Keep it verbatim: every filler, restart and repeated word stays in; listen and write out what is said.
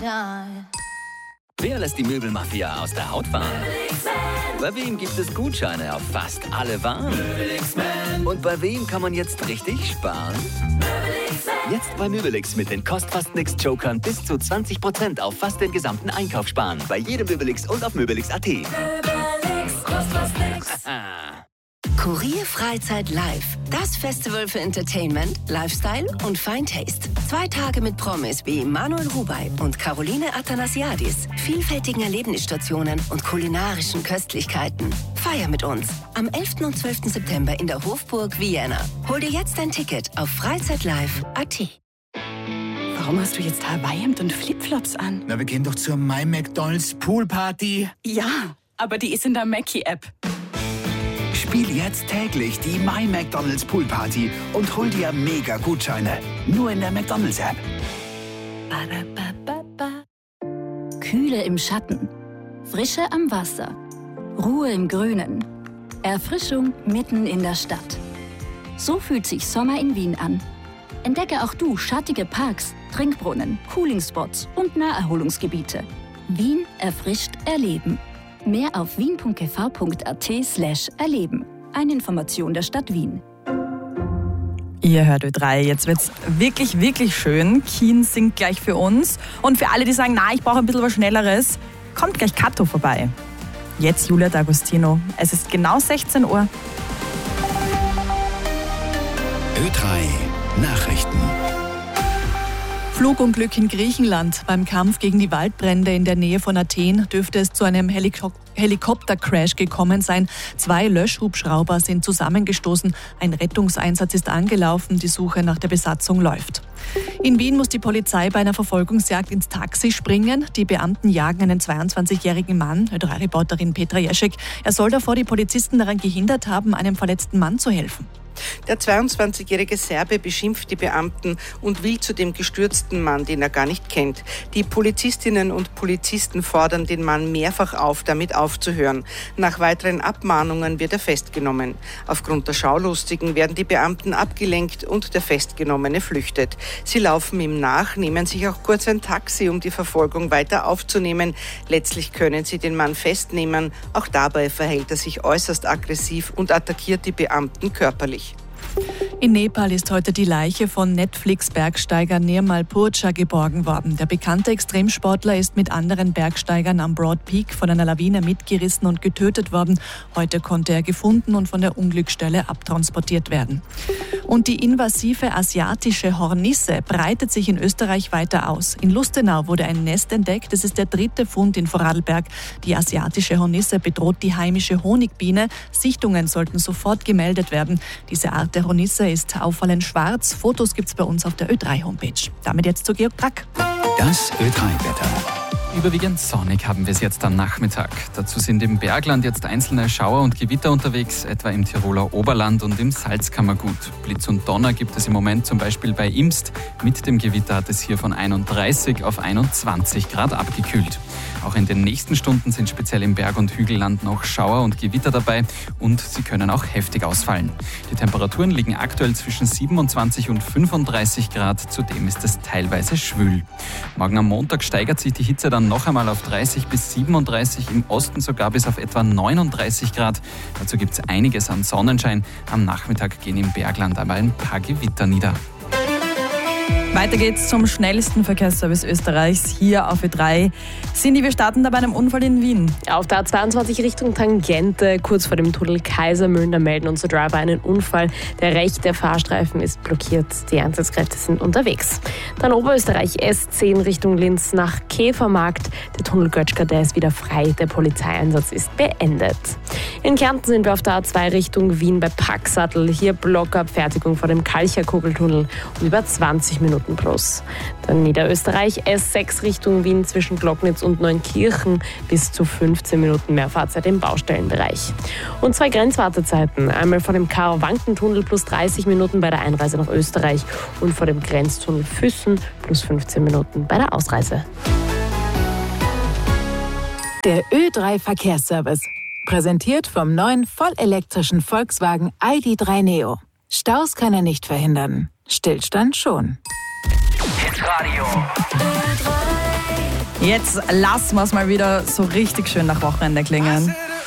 Wer lässt die Möbelmafia aus der Haut fahren? Bei wem gibt es Gutscheine auf fast alle Waren? Und bei wem kann man jetzt richtig sparen? Jetzt bei Möbelix mit den Kostfast-Nix-Jokern bis zu zwanzig Prozent auf fast den gesamten Einkauf sparen. Bei jedem Möbelix und auf Möbelix punkt at. Möbelix, Kostfast nix. Kurier Freizeit Live. Das Festival für Entertainment, Lifestyle und Fine Taste. Zwei Tage mit Promis wie Manuel Rubey und Caroline Athanasiadis, vielfältigen Erlebnisstationen und kulinarischen Köstlichkeiten. Feier mit uns am elften und zwölften September in der Hofburg Vienna. Hol dir jetzt ein Ticket auf freizeitlive punkt at. Warum hast du jetzt Hawaii-Hemd und Flipflops an? Na, wir gehen doch zur My McDonald's Poolparty. Ja, aber die ist in der Mackie-App. Spiel jetzt täglich die My McDonald's Poolparty und hol dir mega Gutscheine. Nur in der McDonald's App. Kühle im Schatten, Frische am Wasser, Ruhe im Grünen, Erfrischung mitten in der Stadt. So fühlt sich Sommer in Wien an. Entdecke auch du schattige Parks, Trinkbrunnen, Coolingspots und Naherholungsgebiete. Wien erfrischt erleben. Mehr auf wien punkt g v punkt a t slash erleben. Eine Information der Stadt Wien. Ihr hört Ö drei, jetzt wird's wirklich, wirklich schön. Keen singt gleich für uns. Und für alle, die sagen, na, ich brauche ein bisschen was Schnelleres, kommt gleich Kato vorbei. Jetzt Julia D'Agostino. Es ist genau sechzehn Uhr. Ö drei Nachrichten. Flugunglück in Griechenland. Beim Kampf gegen die Waldbrände in der Nähe von Athen dürfte es zu einem Heliko- Helikoptercrash gekommen sein. Zwei Löschhubschrauber sind zusammengestoßen. Ein Rettungseinsatz ist angelaufen. Die Suche nach der Besatzung läuft. In Wien muss die Polizei bei einer Verfolgungsjagd ins Taxi springen. Die Beamten jagen einen zweiundzwanzigjährigen Mann, Ö drei Reporterin Petra Jeschek. Er soll davor die Polizisten daran gehindert haben, einem verletzten Mann zu helfen. Der zweiundzwanzigjährige Serbe beschimpft die Beamten und will zu dem gestürzten Mann, den er gar nicht kennt. Die Polizistinnen und Polizisten fordern den Mann mehrfach auf, damit aufzuhören. Nach weiteren Abmahnungen wird er festgenommen. Aufgrund der Schaulustigen werden die Beamten abgelenkt und der Festgenommene flüchtet. Sie laufen ihm nach, nehmen sich auch kurz ein Taxi, um die Verfolgung weiter aufzunehmen. Letztlich können sie den Mann festnehmen. Auch dabei verhält er sich äußerst aggressiv und attackiert die Beamten körperlich. In Nepal ist heute die Leiche von Netflix-Bergsteiger Nirmal Purja geborgen worden. Der bekannte Extremsportler ist mit anderen Bergsteigern am Broad Peak von einer Lawine mitgerissen und getötet worden. Heute konnte er gefunden und von der Unglücksstelle abtransportiert werden. Und die invasive asiatische Hornisse breitet sich in Österreich weiter aus. In Lustenau wurde ein Nest entdeckt. Es ist der dritte Fund in Vorarlberg. Die asiatische Hornisse bedroht die heimische Honigbiene. Sichtungen sollten sofort gemeldet werden. Diese Art der Hornisse ist auffallend schwarz. Fotos gibt's bei uns auf der Ö drei Homepage. Damit jetzt zu Georg Brack. Das Ö drei Wetter. Überwiegend sonnig haben wir es jetzt am Nachmittag. Dazu sind im Bergland jetzt einzelne Schauer und Gewitter unterwegs, etwa im Tiroler Oberland und im Salzkammergut. Blitz und Donner gibt es im Moment zum Beispiel bei Imst. Mit dem Gewitter hat es hier von einunddreißig auf einundzwanzig Grad abgekühlt. Auch in den nächsten Stunden sind speziell im Berg- und Hügelland noch Schauer und Gewitter dabei und sie können auch heftig ausfallen. Die Temperaturen liegen aktuell zwischen siebenundzwanzig und fünfunddreißig Grad, zudem ist es teilweise schwül. Morgen am Montag steigert sich die Hitze dann noch einmal auf dreißig bis siebenunddreißig, im Osten sogar bis auf etwa neununddreißig Grad. Dazu gibt es einiges an Sonnenschein. Am Nachmittag gehen im Bergland aber ein paar Gewitter nieder. Weiter geht's zum schnellsten Verkehrsservice Österreichs hier auf Ö drei. Cindy, wir starten da bei einem Unfall in Wien. Auf der A zweiundzwanzig Richtung Tangente, kurz vor dem Tunnel Kaisermühlen, da melden unsere Driver einen Unfall. Der rechte Fahrstreifen ist blockiert, die Einsatzkräfte sind unterwegs. Dann Oberösterreich S zehn Richtung Linz nach Käfermarkt. Der Tunnel Götschka, der ist wieder frei, der Polizeieinsatz ist beendet. In Kärnten sind wir auf der A zwei Richtung Wien bei Packsattel. Hier Blockabfertigung vor dem Kalcher-Kugeltunnel um über zwanzig Minuten plus. Dann Niederösterreich S sechs Richtung Wien zwischen Glocknitz und Neunkirchen bis zu fünfzehn Minuten mehr Fahrzeit im Baustellenbereich. Und zwei Grenzwartezeiten. Einmal vor dem Karo-Wanken-Tunnel plus dreißig Minuten bei der Einreise nach Österreich und vor dem Grenztunnel Füssen plus fünfzehn Minuten bei der Ausreise. Der Ö drei Verkehrsservice. Präsentiert vom neuen vollelektrischen Volkswagen I D drei Neo. Staus kann er nicht verhindern. Stillstand schon. Hitradio. Ö drei. Jetzt lassen wir es mal wieder so richtig schön nach Wochenende klingen.